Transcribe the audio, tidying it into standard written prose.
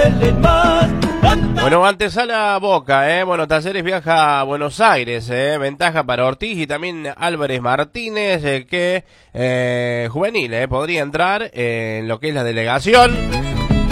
Bueno, antesala Boca, bueno, Talleres viaja a Buenos Aires, ventaja para Ortiz y también Álvarez Martínez, que juvenil, podría entrar en lo que es la delegación.